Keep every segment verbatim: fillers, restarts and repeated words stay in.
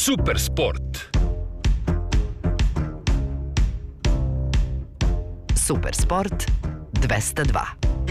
Super sport. Super sport dvesta dva.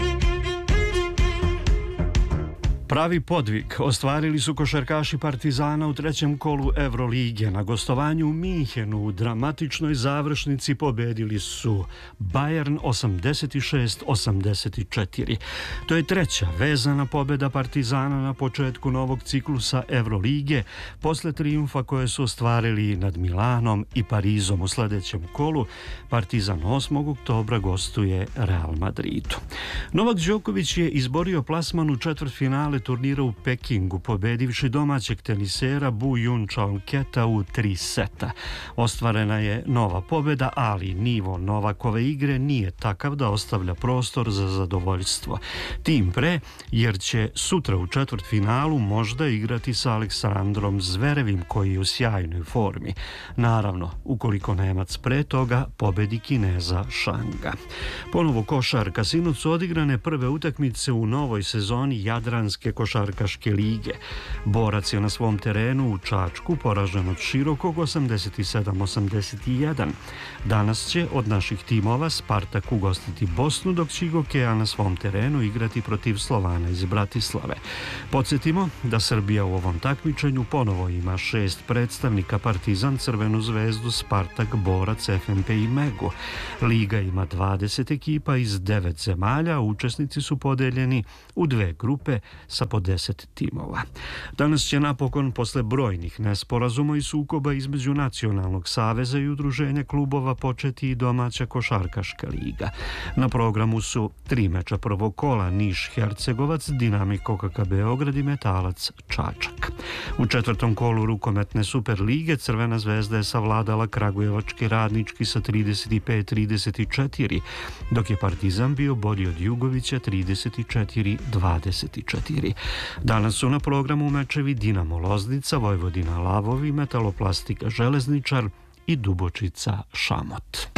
Pravi podvig ostvarili su košarkaši Partizana u trećem kolu Evrolige. Na gostovanju u Minhenu u dramatičnoj završnici pobedili su Bayern osamdeset šest osamdeset četiri. To je treća vezana pobeda Partizana na početku novog ciklusa Evrolige, posle trijumfa koje su ostvarili nad Milanom i Parizom u sljedećem kolu. Partizan osmog oktobra gostuje Real Madridu. Novak Đoković je izborio plasman u četvrtfinale turnira u Pekingu, pobedivši domaćeg tenisera Bu Jun Chaol-keta u tri seta. Ostvarena je nova pobjeda, ali nivo Novakove igre nije takav da ostavlja prostor za zadovoljstvo. Tim pre, jer će sutra u četvrtfinalu možda igrati sa Aleksandrom Zverevim, koji je u sjajnoj formi. Naravno, ukoliko Nemac pre toga pobedi Kineza Shanga. Ponovo košarka. Sinoć su odigrane prve utakmice u novoj sezoni Jadranske košarkaške lige. Borac je na svom terenu u Čačku poražen od Širokog osamdeset sedam osamdeset jedan. Danas će od naših timova Spartak ugostiti Bosnu, dok će Gokeja na svom terenu igrati protiv Slovana iz Bratislave. Podsjetimo da Srbija u ovom takmičenju ponovo ima šest predstavnika: Partizan, Crvenu zvezdu, Spartak, Borac, F M P i Megu. Liga ima dvadeset ekipa iz devet zemalja, a učesnici su podeljeni u dve grupe sa po deset timova. Danas će napokon, posle brojnih nesporazuma i sukoba između Nacionalnog saveza i udruženja klubova, početi i domaća košarkaška liga. Na programu su tri meča prvog kola: Niš Hercegovac, Dinamik O K K Beograd i Metalac Čačak. U četvrtom kolu rukometne Super lige Crvena zvezda je savladala Kragujevački Radnički sa trideset pet trideset četiri, dok je Partizan bio bolji od Jugovića trideset četiri dvadeset četiri. Danas su na programu mečevi Dinamo Loznica, Vojvodina Lavovi, Metaloplastika Železničar i Dubočica Šamot.